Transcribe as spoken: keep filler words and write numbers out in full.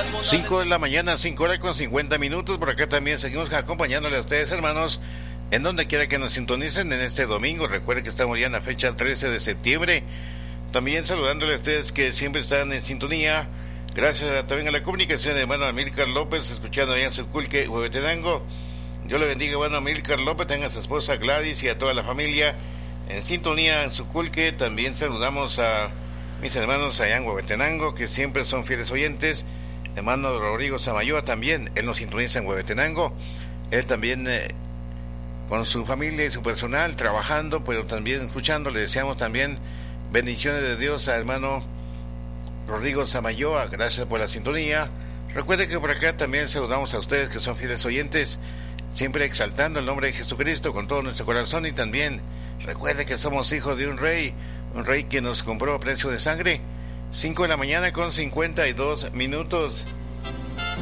cinco de la mañana, cinco horas con cincuenta minutos. Por acá también seguimos acompañándole a ustedes, hermanos, en donde quiera que nos sintonicen en este domingo. Recuerden que estamos ya en la fecha trece de septiembre. También saludándole a ustedes que siempre están en sintonía. Gracias a, también a la comunicación de hermano Amílcar López, escuchando allá en Suculque, Huehuetenango. Dios le bendiga, hermano Amílcar López, tenga a su esposa Gladys y a toda la familia en sintonía en Suculque. También saludamos a mis hermanos allá en Huehuetenango, que siempre son fieles oyentes. Hermano Rodrigo Samayoa también, él nos sintoniza en Huehuetenango. Él también eh, con su familia y su personal trabajando, pero también escuchando. Le deseamos también bendiciones de Dios a hermano Rodrigo Samayoa. Gracias por la sintonía. Recuerde que por acá también saludamos a ustedes que son fieles oyentes, siempre exaltando el nombre de Jesucristo con todo nuestro corazón. Y también recuerde que somos hijos de un rey, un rey que nos compró a precio de sangre. Cinco de la mañana con cincuenta y dos minutos.